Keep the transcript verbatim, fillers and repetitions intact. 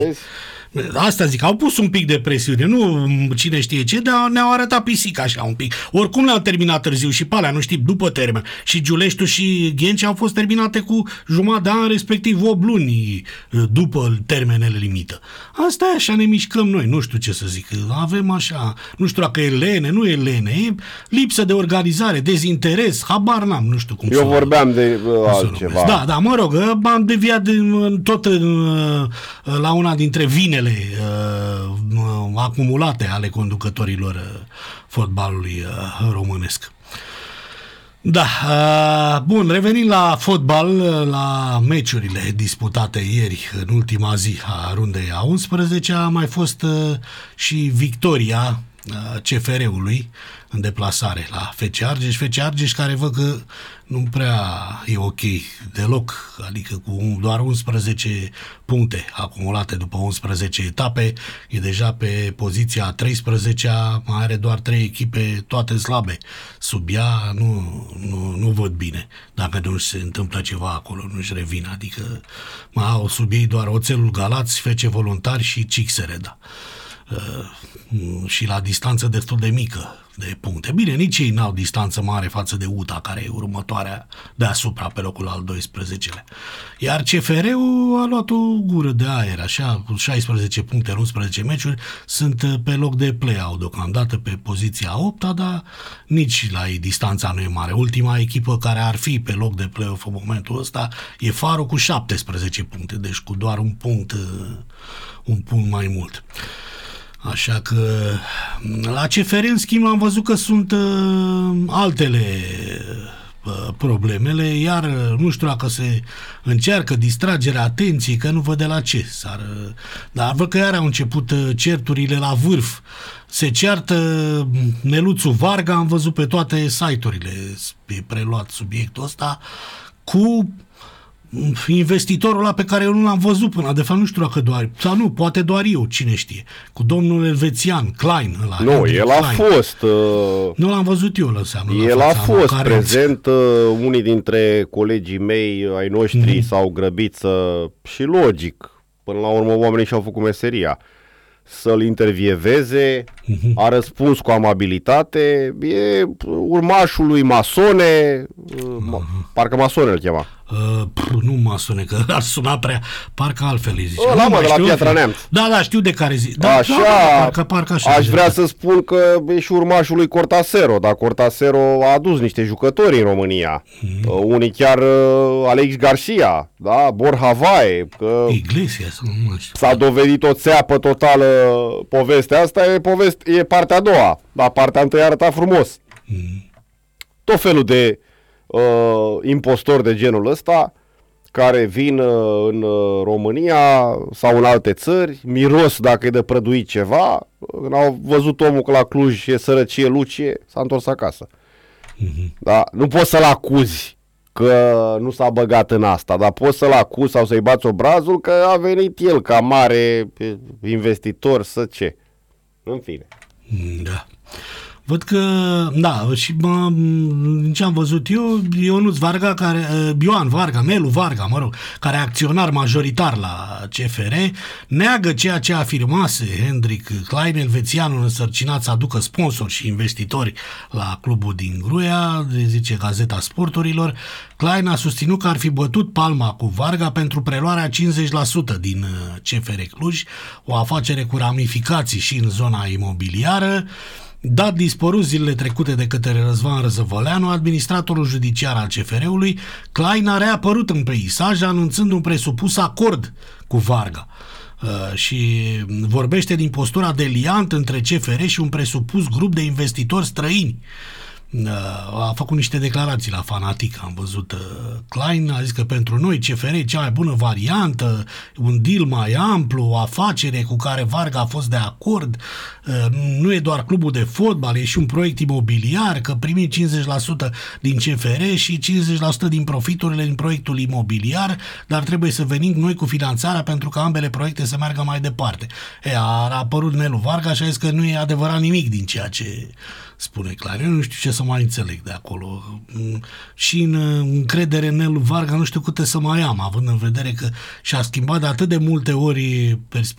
Asta zic, au pus un pic de presiune, nu cine știe ce, dar ne-au arătat pisica așa un pic. Oricum le-au terminat târziu și pe alea, nu știu, după termen. Și Giuleștiu și Ghenci au fost terminate cu jumătate de an, respectiv opt luni după termenele limită. Asta e, așa ne mișcăm noi, nu știu ce să zic. Avem așa, nu știu dacă e lene, nu e lene, e lipsă de organizare, dezinteres, habar n-am, nu știu cum Eu să vorbeam de uh, altceva. Da, da, mă rog, am deviat de, tot uh, la una dintre vinele uh, acumulate ale conducătorilor uh, fotbalului uh, românesc. Da, uh, bun, revenind la fotbal, la meciurile disputate ieri, în ultima zi a rundei a unsprezecea, a mai fost uh, și victoria uh, C F R-ului în deplasare la F C Argeș. F C Argeș care văd că nu prea e ok deloc, adică cu doar unsprezece puncte acumulate după unsprezece etape, e deja pe poziția a treisprezecea, mai are doar trei echipe, toate slabe. Sub ea nu, nu, nu văd bine dacă nu se întâmplă ceva acolo, nu-și revin, adică mai au sub ei doar Oțelul Galați, F C Voluntari și Cixereda. Uh, și la distanță destul de mică de puncte. Bine, nici ei n-au distanță mare față de U T A, care e următoarea deasupra pe locul al doisprezecelea. Iar C F R-ul a luat o gură de aer, așa, cu șaisprezece puncte în unsprezece meciuri, sunt pe loc de play-out deocamdată, pe poziția a opta, dar nici la ei distanța nu e mare. Ultima echipă care ar fi pe loc de play-off în momentul ăsta e Faro cu șaptesprezece puncte, deci cu doar un punct, un punct mai mult. Așa că la C F R, în schimb, am văzut că sunt uh, altele uh, problemele, iar nu știu dacă se încearcă distragerea atenției, că nu văd de la ce s-ar... Uh, dar văd că iar au început uh, certurile la vârf. Se ceartă Neluțu Varga, am văzut pe toate site-urile, e preluat subiectul ăsta, cu investitorul ăla pe care eu nu l-am văzut până, de fapt nu știu dacă doar, sau nu, poate doar eu, cine știe, cu domnul elvețian, Klein ăla. Nu, Andrew el Klein. a fost... Uh, nu l-am văzut eu, lăseamă. El a fost prezent, uh, unii dintre colegii mei, ai noștri, mm-hmm. s-au grăbit să, și logic, până la urmă oamenii și-au făcut meseria, să-l intervieveze, uh-huh. a răspuns cu amabilitate, e urmașul lui Masone, uh-huh. parcă Masone îl chema. Uh, pf, nu Masone, că ar suna prea, parcă altfel îi zice. Ăla, mă, de la Piatra Neamț. Da, da, știu de care zi. Da, așa, da, parcă, parcă așa aș vrea să spun că e și urmașul lui Cortasero, dar Cortasero a adus niște jucători în România. Uh-huh. Uh, unii chiar uh, Alex Garcia, da, Borja Vae, că Iglesias, nu știu. S-a dovedit o țeapă totală povestea asta, e, poveste, e partea a doua, dar partea întâi arăta frumos. Mm. Tot felul de uh, impostori de genul ăsta care vin uh, în uh, România sau în alte țări, miros dacă e de prăduit ceva, când au văzut omul că la Cluj e sărăcie, lucie, s-a întors acasă. Mm-hmm. Da? Nu poți să-l acuzi că nu s-a băgat în asta, dar poți să-l acuzi sau să-i bați obrazul că a venit el ca mare investitor să ce. În fine. Da. Văd că, da, și mă, din ce am văzut eu, Ionuț Varga, care, Ioan Varga, Nelu Varga, mă rog, care e acționar majoritar la C F R, neagă ceea ce afirmase Hendrik Klein, elvețianul însărcinat să aducă sponsori și investitori la clubul din Gruia, zice Gazeta Sporturilor. Klein a susținut că ar fi bătut palma cu Varga pentru preluarea cincizeci la sută din C F R Cluj, o afacere cu ramificații și în zona imobiliară. Dat dispărut zilele trecute de către Răzvan Răzăvăleanu, administratorul judiciar al C F R-ului, Klein a reapărut în peisaj anunțând un presupus acord cu Varga uh, și vorbește din postura de liant între C F R și un presupus grup de investitori străini. A făcut niște declarații la Fanatic, am văzut. Klein a zis că pentru noi C F R e cea mai bună variantă, un deal mai amplu, o afacere cu care Varga a fost de acord, nu e doar clubul de fotbal, e și un proiect imobiliar, că primim cincizeci la sută din C F R și cincizeci la sută din profiturile din proiectul imobiliar, dar trebuie să venim noi cu finanțarea pentru că ambele proiecte să meargă mai departe. E, a apărut Nelu Varga și a zis că nu e adevărat nimic din ceea ce spune clar. Eu nu știu ce să mai înțeleg de acolo. Și în încredere în Nelu Varga nu știu câte să mai am, având în vedere că și-a schimbat de atât de multe ori